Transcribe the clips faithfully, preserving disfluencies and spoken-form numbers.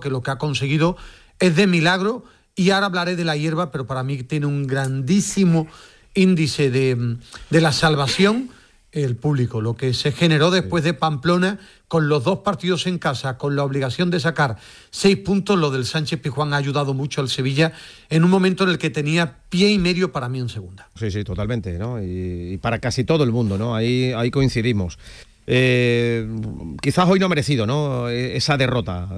que lo que ha conseguido es de milagro. Y ahora hablaré de la hierba, pero para mí tiene un grandísimo índice de, de la salvación el público. Lo que se generó después de Pamplona, con los dos partidos en casa, con la obligación de sacar seis puntos, lo del Sánchez Pizjuán ha ayudado mucho al Sevilla en un momento en el que tenía pie y medio para mí en segunda. Sí, sí, totalmente, ¿no? Y, y para casi todo el mundo, ¿no? Ahí, ahí coincidimos. Eh, quizás hoy no ha merecido, ¿no?, esa derrota.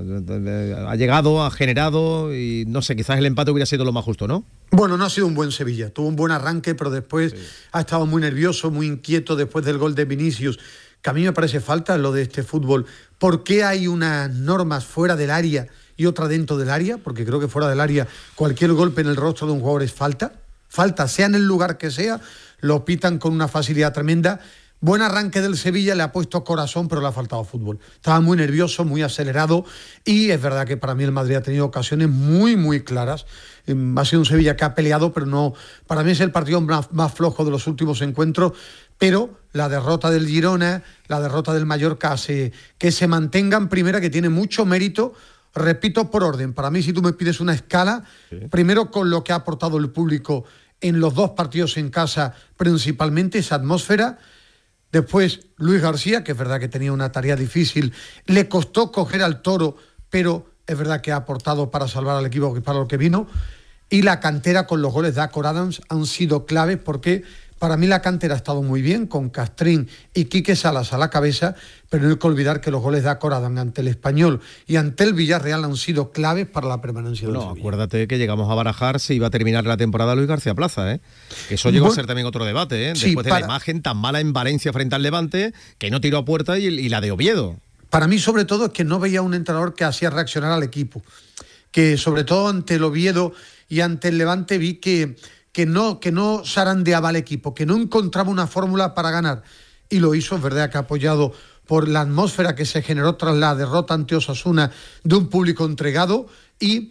Ha llegado, ha generado y no sé, quizás el empate hubiera sido lo más justo, ¿no? Bueno, no ha sido un buen Sevilla, tuvo un buen arranque, pero después sí. ha estado muy nervioso, muy inquieto después del gol de Vinicius, que a mí me parece falta lo de este fútbol. ¿Por qué hay unas normas fuera del área y otra dentro del área? Porque creo que fuera del área cualquier golpe en el rostro de un jugador es falta. Falta, sea en el lugar que sea, lo pitan con una facilidad tremenda. Buen arranque del Sevilla, le ha puesto corazón, pero le ha faltado fútbol. Estaba muy nervioso, muy acelerado, y es verdad que para mí el Madrid ha tenido ocasiones muy, muy claras. Ha sido un Sevilla que ha peleado, pero no. Para mí es el partido más, más flojo de los últimos encuentros, pero la derrota del Girona, la derrota del Mallorca hace que se mantenga en primera, que tiene mucho mérito. Repito por orden, para mí si tú me pides una escala, sí. primero con lo que ha aportado el público en los dos partidos en casa, principalmente esa atmósfera. Después Luis García, que es verdad que tenía una tarea difícil, le costó coger al Toro, pero es verdad que ha aportado para salvar al equipo para lo que vino. Y la cantera con los goles de Acor Adams han sido claves, porque para mí la cantera ha estado muy bien, con Castrín y Quique Salas a la cabeza, pero no hay que olvidar que los goles de Acor Adams ante el Español y ante el Villarreal han sido claves para la permanencia del Sevilla. No, acuérdate que llegamos a barajar si iba a terminar la temporada Luis García Plaza, ¿eh? Eso llegó bueno, a ser también otro debate, ¿eh? Después sí, de para... la imagen tan mala en Valencia frente al Levante, que no tiró a puerta, y, y la de Oviedo. Para mí, sobre todo, es que no veía un entrenador que hacía reaccionar al equipo. Que, sobre todo, ante el Oviedo y ante el Levante, vi que, que, no, que no zarandeaba al equipo, que no encontraba una fórmula para ganar. Y lo hizo, es verdad que apoyado por la atmósfera que se generó tras la derrota ante Osasuna, de un público entregado, y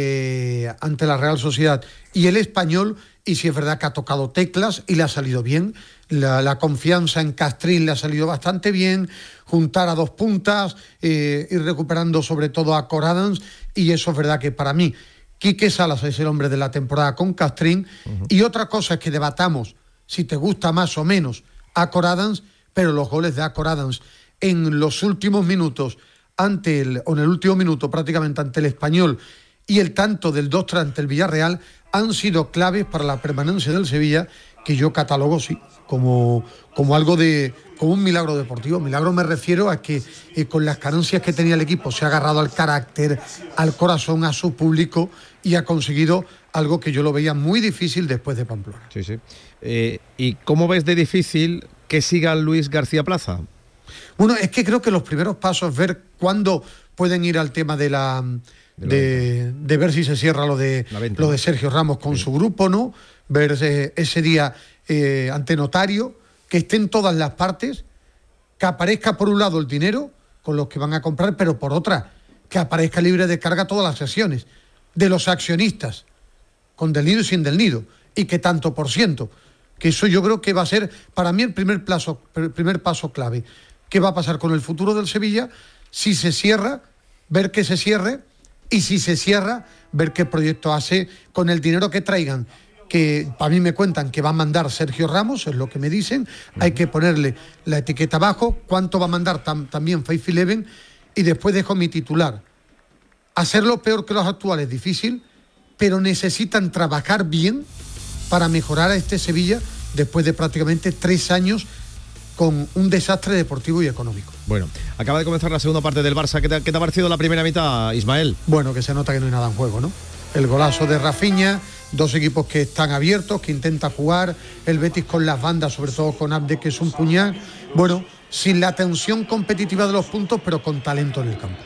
eh, ante la Real Sociedad y el Español. Y sí es verdad que ha tocado teclas y le ha salido bien. La, la confianza en Castrín le ha salido bastante bien. Juntar a dos puntas, eh, ir recuperando sobre todo a Acor Adams. Y eso es verdad que para mí, Quique Salas es el hombre de la temporada con Castrín. Uh-huh. Y otra cosa es que debatamos si te gusta más o menos Acor Adams, pero los goles de Acor Adams en los últimos minutos, ante el, o en el último minuto prácticamente ante el Español, y el tanto del dos tres ante el Villarreal, han sido claves para la permanencia del Sevilla, que yo catalogo sí como, como algo de como un milagro deportivo. Milagro me refiero a que eh, con las carencias que tenía el equipo se ha agarrado al carácter, al corazón, a su público, y ha conseguido algo que yo lo veía muy difícil después de Pamplona. Sí, sí. Eh, ¿Y cómo ves de difícil que siga Luis García Plaza? Bueno, es que creo que los primeros pasos, ver cuándo pueden ir al tema de la de, de, de ver si se cierra lo de venta, lo de Sergio Ramos con sí. su grupo, ¿no? Ver ese, ese día eh, ante notario, que estén todas las partes, que aparezca por un lado el dinero con los que van a comprar, pero por otra, que aparezca libre de carga todas las sesiones de los accionistas, con del nido y sin del nido, y que tanto por ciento, que eso yo creo que va a ser para mí el primer, plazo, el primer paso clave. ¿Qué va a pasar con el futuro del Sevilla? Si se cierra, ver que se cierre, y si se cierra, ver qué proyecto hace con el dinero que traigan, que a mí me cuentan que va a mandar Sergio Ramos, es lo que me dicen. Uh-huh. Hay que ponerle la etiqueta abajo, cuánto va a mandar tam, también Faith Eleven, y después dejo mi titular. Hacerlo peor que los actuales es difícil, pero necesitan trabajar bien para mejorar a este Sevilla después de prácticamente tres años con un desastre deportivo y económico. Bueno, acaba de comenzar la segunda parte del Barça. ¿Qué te, qué te ha parecido la primera mitad, Ismael? Bueno, que se nota que no hay nada en juego, ¿no? El golazo de Rafinha, dos equipos que están abiertos, que intentan jugar, el Betis con las bandas, sobre todo con Abde, que es un puñal. Bueno, sin la tensión competitiva de los puntos, pero con talento en el campo.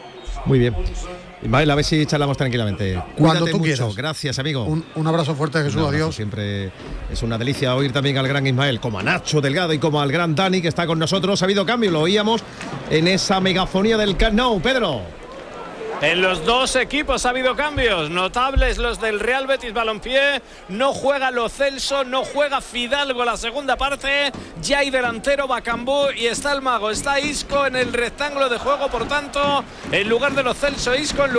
Muy bien. Ismael, a ver si charlamos tranquilamente. Cuando tú mucho. quieras. Gracias, amigo. Un, un abrazo fuerte, Jesús. Adiós. Siempre es una delicia oír también al gran Ismael, como a Nacho Delgado y como al gran Dani, que está con nosotros. Ha habido cambio, lo oíamos en esa megafonía del Camp Nou. Pedro. En los dos equipos ha habido cambios notables, los del Real Betis Balompié. No juega Lo Celso, no juega Fidalgo la segunda parte. Ya hay delantero Bacambú y está el mago, está Isco en el rectángulo de juego. Por tanto, en lugar de Lo Celso, Isco en